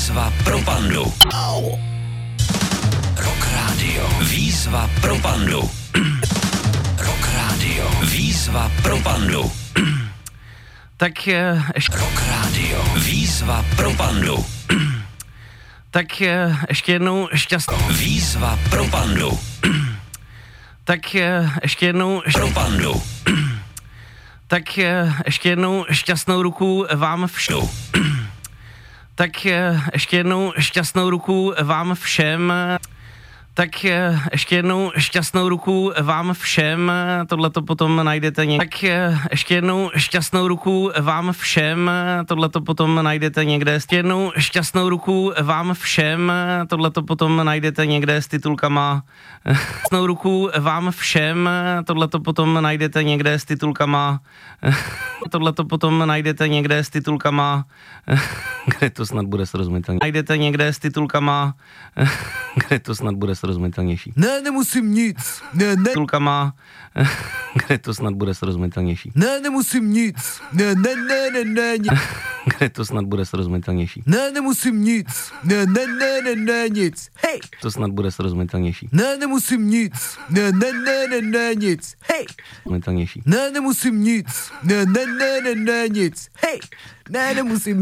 Výzva pro pandu. Rock Radio. Výzva pro pandu. Rock Radio. Výzva pro pandu. Tak Rock Radio. Výzva pro pandu. tak ještě jednou šťastnou. Výzva pro pandu. Tak ještě jednou Pro pandu. tak ještě jednou šťastnou ruku vám všem. Tak ještě jednou šťastnou ruku vám všem. Tak ještě jednou šťastnou ruku vám všem. Tohleto potom najdete někde. Tak ještě jednou šťastnou ruku vám všem. Tohleto potom najdete někde. Ještě jednou šťastnou ruku vám všem. Tohleto potom najdete někde s titulkama. Šťastnou ruku vám všem. Tohleto potom najdete někde s titulkama. Tohleto potom najdete někde s titulkama. Kde to snad bude srozumitelnější. Najdete někde s titulkama. Kde to snad bude srozumitelnější. Ne, nemusím nic. Ne. Titulkama. Kde to snad bude srozumitelnější. Ne, nemusím nic. Ne. Kde to snad bude srozumitelnější. Ne, nemusím nic. Ne, nic. Hej. To snad bude srozumitelnější. Ne, nemusím nic. Ne, nic. Hej. Srozumitelnější. Ne, nemusím nic. Ne, nic. Hej. Ne, nemusím